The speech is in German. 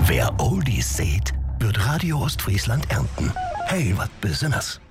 Wer Oldies sät, wird Radio Ostfriesland ernten. Hey, wat Besonderes.